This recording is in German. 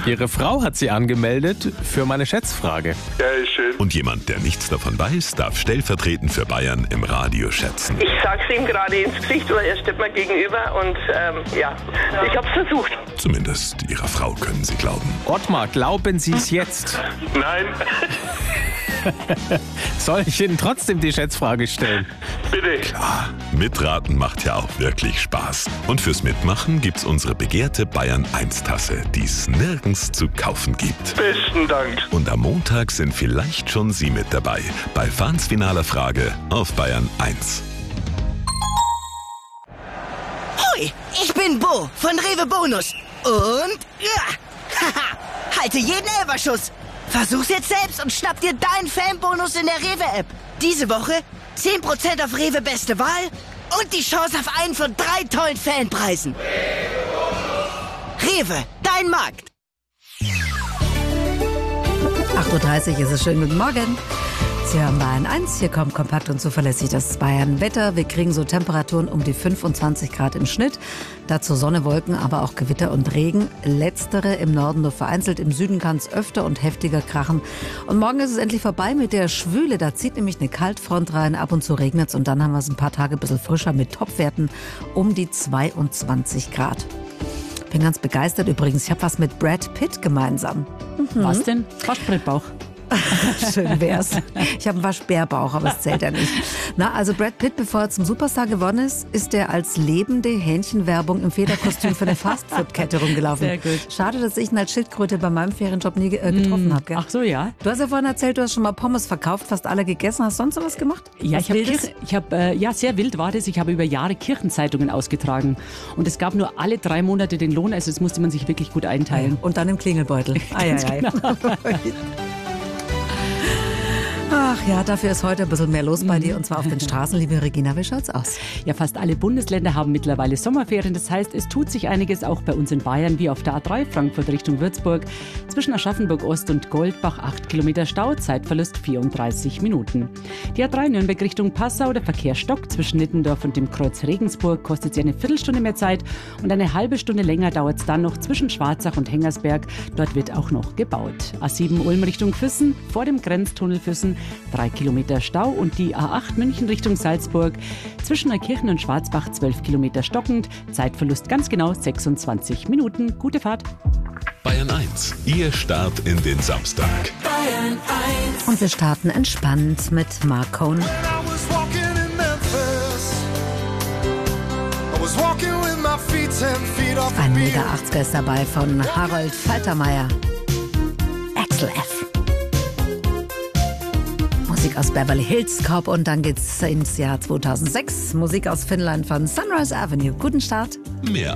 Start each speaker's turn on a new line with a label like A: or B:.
A: Ihre Frau hat Sie angemeldet für meine Schätzfrage.
B: Ja, ist schön.
C: Und jemand, der nichts davon weiß, darf stellvertretend für Bayern im Radio schätzen.
D: Ich sag's ihm gerade ins Gesicht, weil er steht mir gegenüber und ich hab's versucht.
C: Zumindest Ihrer Frau können Sie glauben.
A: Ottmar, glauben Sie es jetzt?
B: Nein,
A: Soll ich Ihnen trotzdem die Schätzfrage stellen?
B: bitte.
C: Klar, mitraten macht ja auch wirklich Spaß. Und fürs Mitmachen gibt's unsere begehrte Bayern 1 Tasse, die es nirgends zu kaufen gibt.
B: Besten Dank.
C: Und am Montag sind vielleicht schon Sie mit dabei bei Fans finaler Frage auf Bayern 1.
E: Hoi, ich bin Bo von Rewe Bonus. Und halte jeden Elferschuss. Versuch's jetzt selbst und schnapp dir deinen Fanbonus in der Rewe-App. Diese Woche 10% auf Rewe Beste Wahl und die Chance auf einen von 3 tollen Fanpreisen. Rewe, dein Markt.
F: 8.30 Uhr ist es. Schönen guten Morgen. Sie hören Bayern 1. Hier kommt kompakt und zuverlässig das Bayern-Wetter. Wir kriegen so Temperaturen um die 25 Grad im Schnitt. Dazu Sonne, Wolken, aber auch Gewitter und Regen. Letztere im Norden nur vereinzelt. Im Süden kann es öfter und heftiger krachen. Und morgen ist es endlich vorbei mit der Schwüle. Da zieht nämlich eine Kaltfront rein. Ab und zu regnet es. Und dann haben wir es ein paar Tage ein bisschen frischer mit Topwerten um die 22 Grad. Bin ganz begeistert übrigens. Ich habe was mit Brad Pitt gemeinsam.
G: Was denn? Waschbrettbauch.
F: Schön wär's. Ich habe einen Waschbärbauch, aber es zählt ja nicht. Na, also Brad Pitt, bevor er zum Superstar geworden ist er als lebende Hähnchenwerbung im Federkostüm für eine Fastfood-Kette rumgelaufen.
G: Sehr gut.
F: Schade, dass ich ihn als Schildkröte bei meinem Ferienjob nie getroffen habe.
G: Ach so, ja.
F: Du hast ja vorhin erzählt, du hast schon mal Pommes verkauft, fast alle gegessen. Hast du sonst noch was gemacht?
G: Ja,
F: Was Wildes?
G: sehr wild war das. Ich habe über Jahre Kirchenzeitungen ausgetragen. Und es gab nur alle 3 Monate den Lohn, also das musste man sich wirklich gut einteilen.
F: Und dann im Klingelbeutel. Ach ja, dafür ist heute ein bisschen mehr los bei dir, und zwar auf den Straßen. Liebe Regina, wie schaut's aus?
G: Ja, fast alle Bundesländer haben mittlerweile Sommerferien. Das heißt, es tut sich einiges auch bei uns in Bayern, wie auf der A3 Frankfurt Richtung Würzburg. Zwischen Aschaffenburg Ost und Goldbach 8 Kilometer Stau, Zeitverlust 34 Minuten. Die A3 Nürnberg Richtung Passau, der Verkehr stockt. Zwischen Nittendorf und dem Kreuz Regensburg kostet sie eine Viertelstunde mehr Zeit und eine halbe Stunde länger dauert es dann noch zwischen Schwarzach und Hengersberg. Dort wird auch noch gebaut. A7 Ulm Richtung Füssen, vor dem Grenztunnel Füssen 3 Kilometer Stau und die A8 München Richtung Salzburg. Zwischen Neukirchen und Schwarzbach 12 Kilometer stockend. Zeitverlust ganz genau 26 Minuten. Gute Fahrt.
C: Bayern 1, Ihr Start in den Samstag.
E: Bayern 1.
F: Und wir starten entspannt mit Mark Cohn. Ein Mega 80er ist dabei von Harold Faltermeier. Axel F. Musik aus Beverly Hills Cop und dann geht's ins Jahr 2006. Musik aus Finnland von Sunrise Avenue. Guten Start.
C: Mehr